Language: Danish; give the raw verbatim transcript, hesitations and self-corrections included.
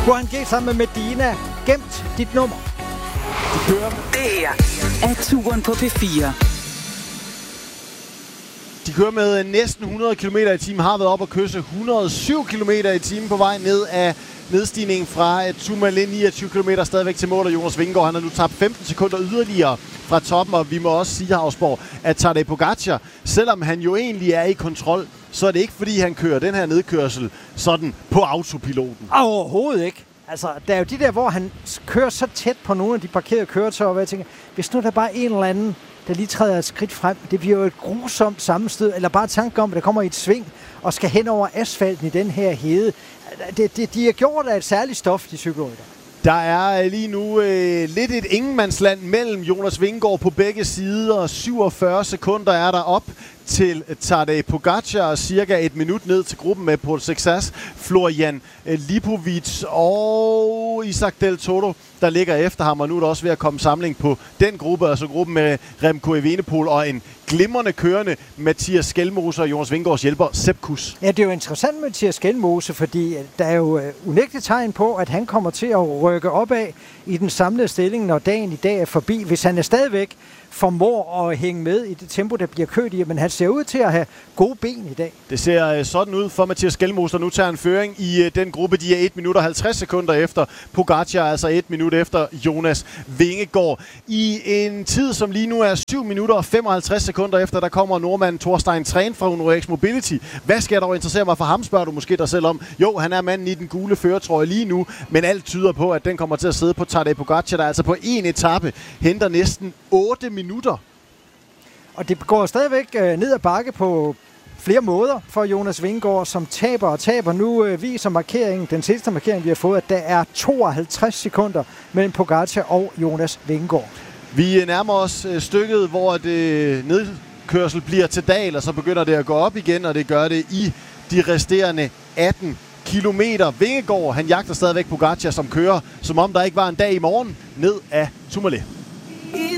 Juan G sammen med Medina. Gemt dit nummer. De kører. Det her er Turen på P fire. De kører med næsten hundrede kilometer i timen, har været op og kysse et hundrede og syv kilometer i timen på vej ned af nedstigningen fra Tourmalet, niogtyve kilometer stadigvæk til mål, og Jonas Vingegaard, han har nu tabt femten sekunder yderligere fra toppen, og vi må også sige, Havsborg, at Tadej Pogačar, selvom han jo egentlig er i kontrol, så er det ikke fordi, han kører den her nedkørsel sådan på autopiloten. Overhovedet ikke. Altså, der er jo de der, hvor han kører så tæt på nogle af de parkerede køretøjer, hvor jeg tænker, hvis nu der bare en eller anden, der lige træder et skridt frem, det bliver jo et grusomt sammenstød, eller bare tanke om, at der kommer i et sving og skal hen over asfalten i den her hede. Det, det, de er gjort af et særligt stof, de cykelrytter. Der er lige nu øh, lidt et ingenmandsland mellem Jonas Vingegaard på begge sider. syvogfyrre sekunder er der op til Tadej Pogačar, og cirka et minut ned til gruppen med Paul Sexas, Florian Lipovic og Isaac Del Toro, der ligger efter ham, og nu er der også ved at komme samling på den gruppe, altså gruppen med Remco Evenepoel og en glimrende kørende Mathias Skelmose og Jonas Vingegaards hjælper Sepp Kuss. Ja, det er jo interessant med Mathias Skelmose, fordi der er jo unægteligt tegn på, at han kommer til at rykke opad i den samlede stilling, når dagen i dag er forbi. Hvis han er stadigvæk formår at hænge med i det tempo, der bliver kørt i, men han ser ud til at have gode ben i dag. Det ser sådan ud for Mathias Skelmose, og nu tager han føring i den gruppe. De er et minut og halvtreds sekunder efter Pogačar, altså et minut efter Jonas Vingegaard. I en tid, som lige nu er syv minutter og femoghalvtreds sekunder efter, der kommer nordmanden Thorstein Træn fra Uno X Mobility. Hvad skal dog interessere mig for ham, spørger du måske dig selv om. Jo, han er manden i den gule førertrøje lige nu, men alt tyder på, at den kommer til at sidde på Tadej Pogačar, der altså på en etape henter næsten otte minutter. Og det går stadigvæk øh, ned ad bakke på flere måder for Jonas Vingegaard, som taber og taber. Nu øh, viser markeringen, den sidste markering, vi har fået, at der er tooghalvtreds sekunder mellem Pogačar og Jonas Vingegaard. Vi nærmer os øh, stykket, hvor det nedkørsel bliver til dal, og så begynder det at gå op igen, og det gør det i de resterende atten kilometer. Vingegaard, han jagter stadigvæk Pogačar, som kører, som om der ikke var en dag i morgen, ned af Tourmalet.